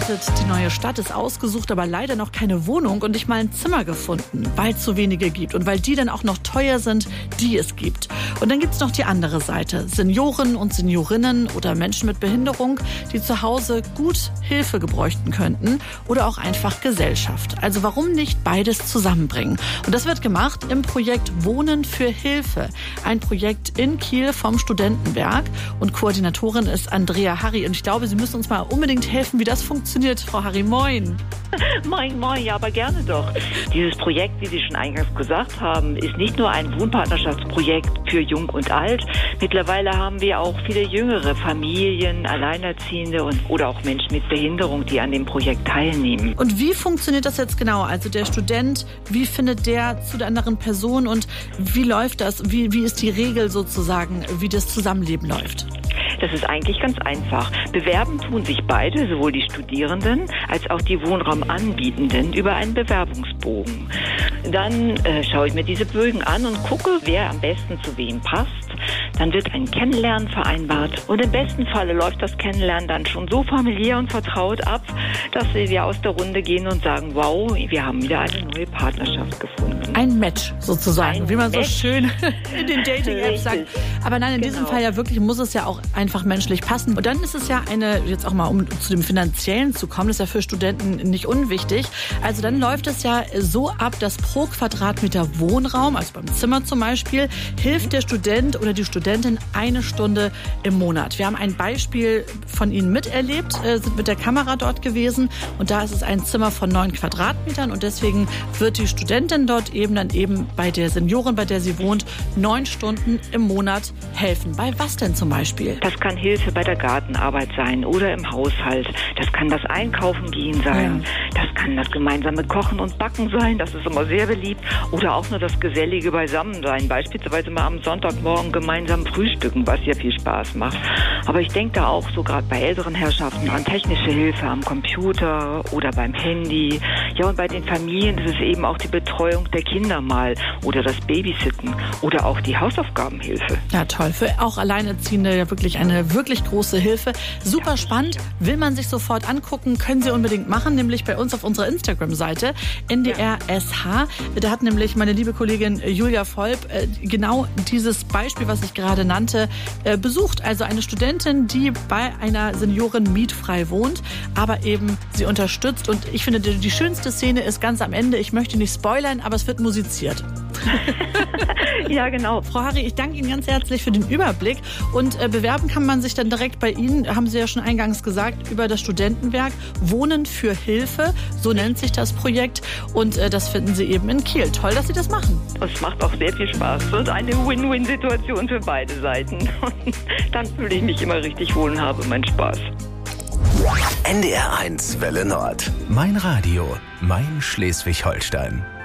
startet, die neue Stadt ist ausgesucht, aber leider noch keine Wohnung und nicht mal ein Zimmer gefunden, weil es so wenige gibt und weil die dann auch noch teuer sind, die es gibt. Und dann gibt es noch die andere Seite, Senioren und Seniorinnen oder Menschen mit Behinderung, die zu Hause gut Hilfe gebräuchten könnten oder auch einfach Gesellschaft. Also warum nicht beides zusammenbringen? Und das wird gemacht im Projekt Wohnen für Hilfe, ein Projekt in Kiel vom Studentenwerk, und Koordinatorin ist Andrea Harry. Und ich glaube, Sie müssen uns mal unbedingt helfen, wie das funktioniert. Frau Harry, moin. Moin, moin, ja, aber gerne doch. Dieses Projekt, wie Sie schon eingangs gesagt haben, ist nicht nur ein Wohnpartnerschaftsprojekt für Jung und Alt. Mittlerweile haben wir auch viele jüngere Familien, Alleinerziehende oder auch Menschen mit Behinderung, die an dem Projekt teilnehmen. Und wie funktioniert das jetzt genau? Also der Student, wie findet der zu der anderen Person und wie läuft das? Wie ist die Regel sozusagen, wie das Zusammenleben läuft? Das ist eigentlich ganz einfach. Bewerben tun sich beide, sowohl die Studierenden als auch die Wohnraumanbietenden, über einen Bewerbungsbogen. Dann schaue ich mir diese Bögen an und gucke, wer am besten zu wem passt. Dann wird ein Kennenlernen vereinbart und im besten Falle läuft das Kennenlernen dann schon so familiär und vertraut ab, dass wir aus der Runde gehen und sagen, wow, wir haben wieder eine neue Partnerschaft gefunden. Ein Match sozusagen, wie man so schön in den Dating-Apps sagt. Aber nein, in diesem Fall ja wirklich muss es ja auch einfach menschlich passen. Und dann ist es ja jetzt auch mal, um zu dem Finanziellen zu kommen, das ist ja für Studenten nicht unwichtig. Also dann läuft es ja so ab, dass pro Quadratmeter Wohnraum, also beim Zimmer zum Beispiel, hilft der Student oder die Studentin 1 Stunde im Monat. Wir haben ein Beispiel von Ihnen miterlebt, sind mit der Kamera dort gewesen und da ist es ein Zimmer von 9 Quadratmetern und deswegen wird die Studentin dort dann bei der Seniorin, bei der sie wohnt, 9 Stunden im Monat helfen. Bei was denn zum Beispiel? Das kann Hilfe bei der Gartenarbeit sein oder im Haushalt. Das kann das Einkaufen gehen sein. Ja. Das kann das gemeinsame Kochen und Backen sein. Das ist immer sehr beliebt. Oder auch nur das gesellige Beisammensein. Beispielsweise mal am Sonntagmorgen gemeinsam frühstücken, was ja viel Spaß macht. Aber ich denke da auch so gerade bei älteren Herrschaften an technische Hilfe am Computer oder beim Handy. Ja, und bei den Familien ist es eben auch die Betreuung der Kinder mal oder das Babysitten oder auch die Hausaufgabenhilfe. Ja, toll. Für auch Alleinerziehende ja wirklich eine wirklich große Hilfe. Super spannend. Will man sich sofort angucken, können Sie unbedingt machen, nämlich bei uns auf unserer Instagram-Seite NDR-SH. Da hat nämlich meine liebe Kollegin Julia Volp genau dieses Beispiel, was ich gerade nannte, besucht. Also eine Studentin, die bei einer Seniorin mietfrei wohnt, aber eben sie unterstützt. Und ich finde, die schönste Szene ist ganz am Ende. Ich möchte nicht spoilern, aber es wird musiziert. Ja, genau. Frau Harry, ich danke Ihnen ganz herzlich für den Überblick. Und bewerben kann man sich dann direkt bei Ihnen, haben Sie ja schon eingangs gesagt, über das Studentenwerk Wohnen für Hilfe. So nennt sich das Projekt. Und das finden Sie eben in Kiel. Toll, dass Sie das machen. Es macht auch sehr viel Spaß. Es ist eine Win-Win-Situation für beide Seiten. Und dann fühle ich mich immer richtig wohl und habe meinen Spaß. NDR1 Welle Nord. Mein Radio, mein Schleswig-Holstein.